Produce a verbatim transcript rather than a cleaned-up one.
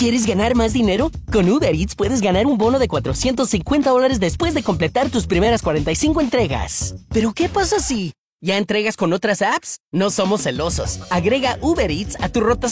¿Quieres ganar más dinero? Con Uber Eats puedes ganar un bono de cuatrocientos cincuenta dólares después de completar tus primeras cuarenta y cinco entregas. ¿Pero qué pasa si ya entregas con otras apps? No somos celosos. Agrega Uber Eats a tu rotación